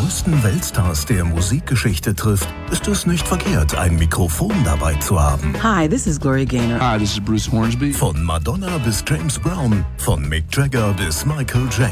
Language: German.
größten Weltstars der Musikgeschichte trifft, ist es nicht verkehrt, ein Mikrofon dabei zu haben. Hi, this is Gloria Gaynor. Hi, this is Bruce Hornsby. Von Madonna bis James Brown, von Mick Jagger bis Michael Jackson.